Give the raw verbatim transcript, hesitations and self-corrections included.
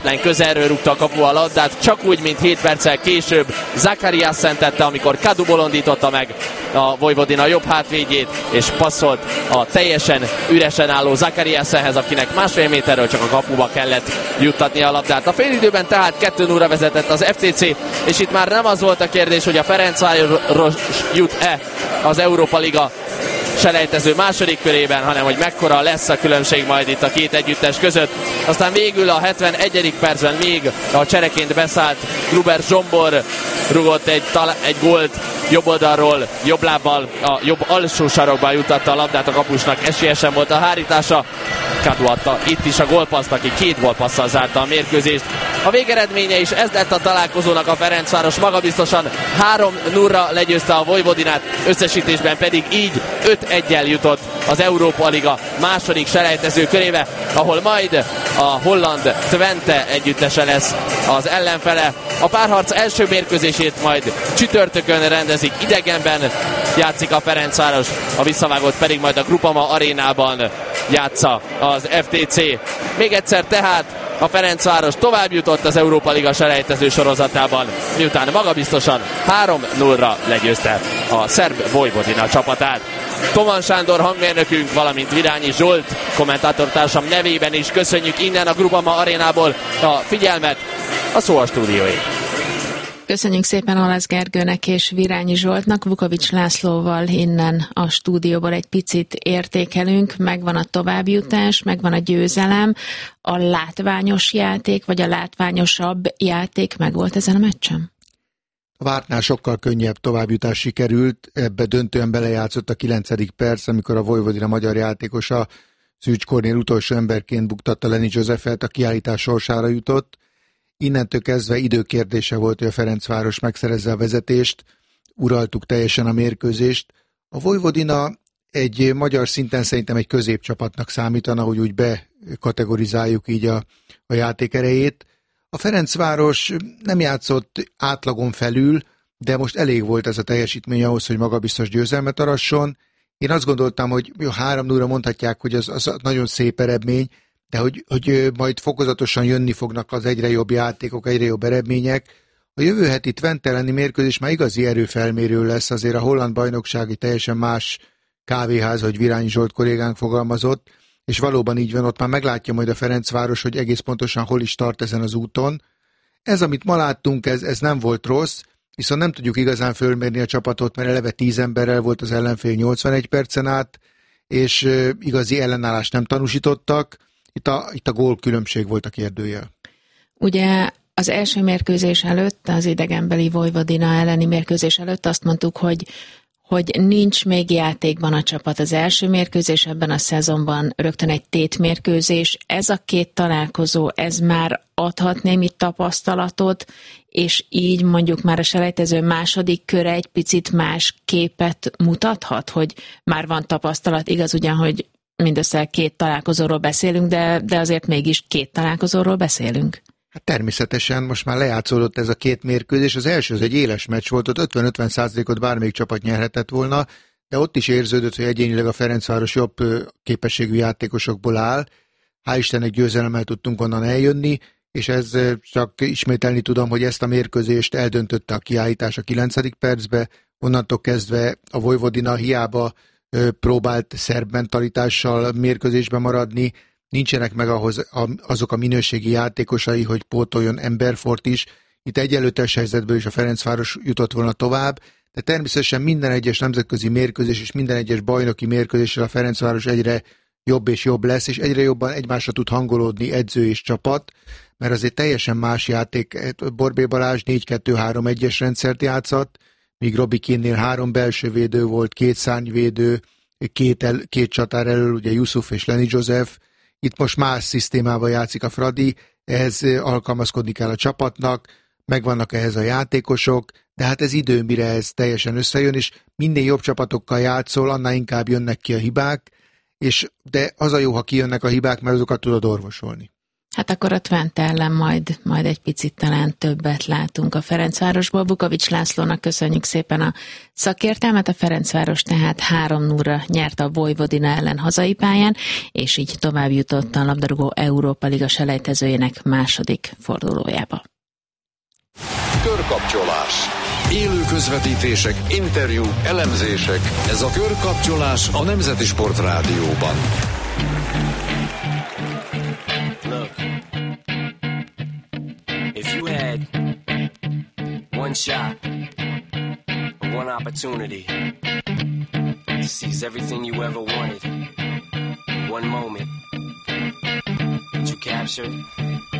Közelről rúgta a kapu a labdát, csak úgy, mint hét perccel később Zakariasen tette, amikor Kadu bolondította meg a Vojvodina jobb hátvédjét, és passzolt a teljesen üresen álló Zakariasenhez, akinek másfél méterről csak a kapuba kellett juttatni a labdát. A félidőben tehát kettő nulla vezetett az ef té cé, és itt már nem az volt a kérdés, hogy a Ferencváros jut-e az Európa Liga selejtező második körében, hanem hogy mekkora lesz a különbség majd itt a két együttes között. Aztán végül a hetvenegyedik percben még a csereként beszállt Gruber Zsombor rugott egy, egy gólt jobb oldalról, jobb lábbal, a jobb alsó sarokban jutatta a labdát a kapusnak, esélyesen volt a hárítása. Kadu adta itt is a gólpasszt, aki két gólpasszal zárta a mérkőzést. A végeredménye is ez lett a találkozónak, a Ferencváros magabiztosan három nulla legyőzte a Vojvodinát, összesítésben pedig így öt eggyel jutott az Európa Liga második selejtező körébe, ahol majd a holland Twente együttese lesz az ellenfele. A párharc első mérkőzését majd csütörtökön rendezik, idegenben játszik a Ferencváros, a visszavágót pedig majd a Groupama arénában játsza az ef té cé. Még egyszer tehát a Ferencváros tovább jutott az Európa Liga selejtező sorozatában, miután magabiztosan három nulla legyőzte a szerb Vojvodina csapatát. Toman Sándor hangmérnökünk, valamint Virányi Zsolt kommentátortársam nevében is köszönjük innen a Groupama arénából a figyelmet, a szó a stúdióé. Köszönjük szépen Olasz Gergőnek és Virányi Zsoltnak. Vukovics Lászlóval innen a stúdióból egy picit értékelünk. Megvan a továbbjutás, megvan a győzelem. A látványos játék, vagy a látványosabb játék megvolt ezen a meccsen? A vártnál sokkal könnyebb továbbjutás sikerült. Ebbe döntően belejátszott a kilencedik perc, amikor a Vojvodina magyar játékosa Szűcs Kornél utolsó emberként buktatta Lenny Josephet, a kiállítás sorsára jutott. Innentől kezdve időkérdése volt, hogy a Ferencváros megszerezze a vezetést, uraltuk teljesen a mérkőzést. A Vojvodina egy magyar szinten szerintem egy középcsapatnak számítana, hogy úgy bekategorizáljuk így a, a játék erejét. A Ferencváros nem játszott átlagon felül, de most elég volt ez a teljesítmény ahhoz, hogy magabiztos győzelmet arasson. Én azt gondoltam, hogy három nulla mondhatják, hogy az, az nagyon szép eredmény, de hogy, hogy majd fokozatosan jönni fognak az egyre jobb játékok, egyre jobb eredmények. A jövő heti Twente elleni mérkőzés már igazi erőfelmérő lesz, azért a holland bajnoksági teljesen más kávéház, hogy Virányi Zsolt kollégánk fogalmazott, és valóban így van, ott már meglátja majd a Ferencváros, hogy egész pontosan hol is tart ezen az úton. Ez, amit ma láttunk, ez, ez nem volt rossz, viszont nem tudjuk igazán fölmérni a csapatot, mert eleve tíz emberrel volt az ellenfél nyolcvanegy percen át, és igazi ellenállást nem tanúsítottak. Itt a, itt a gól különbség volt a kérdőjel. Ugye az első mérkőzés előtt, az idegenbeli Vojvodina elleni mérkőzés előtt azt mondtuk, hogy, hogy nincs még játékban a csapat. Az első mérkőzés ebben a szezonban rögtön egy tétmérkőzés. Ez a két találkozó, ez már adhat némi tapasztalatot, és így mondjuk már a selejtező második köre egy picit más képet mutathat, hogy már van tapasztalat, igaz ugyan, hogy mindössze két találkozóról beszélünk, de, de azért mégis két találkozóról beszélünk. Hát természetesen most már lejátszódott ez a két mérkőzés. Az első az egy éles meccs volt, ott ötven-ötven százalékot bármelyik csapat nyerhetett volna, de ott is érződött, hogy egyénileg a Ferencváros jobb képességű játékosokból áll. Hál' Istennek győzelemmel tudtunk onnan eljönni, és ez csak ismételni tudom, hogy ezt a mérkőzést eldöntötte a kiállítás a kilencedik percbe, onnantól kezdve a Vojvodina hiába próbált szerb mentalitással mérkőzésben maradni, nincsenek meg ahhoz azok a minőségi játékosai, hogy pótoljon Emberfort is. Itt egyenlőtes helyzetből is a Ferencváros jutott volna tovább, de természetesen minden egyes nemzetközi mérkőzés és minden egyes bajnoki mérkőzéssel a Ferencváros egyre jobb és jobb lesz, és egyre jobban egymásra tud hangolódni edző és csapat, mert azért teljesen más játék. Borbély Balázs négy kettő három egyes rendszert játszott, míg Robi Kinnél három belső védő volt, két szárnyvédő, két, el, két csatár elől, ugye Yusuf és Lenny Joseph. Itt most más szisztémával játszik a Fradi, ehhez alkalmazkodni kell a csapatnak, megvannak ehhez a játékosok, de hát ez idő, mire ez teljesen összejön, és minél jobb csapatokkal játszol, annál inkább jönnek ki a hibák, és de az a jó, ha kijönnek a hibák, mert azokat tudod orvosolni. Hát akkor a Twente ellen majd, majd egy picit talán többet látunk a Ferencvárosból. Bukovics Lászlónak köszönjük szépen a szakértelmet. A Ferencváros tehát három nullra nyert a Vojvodina ellen hazai pályán, és így tovább jutott a labdarúgó Európa Liga selejtezőjének második fordulójába. Körkapcsolás. Élő közvetítések, interjúk, elemzések. Ez a Körkapcsolás a Nemzeti Sport Rádióban. If you had one shot, or one opportunity to seize everything you ever wanted in one moment, would you capture it?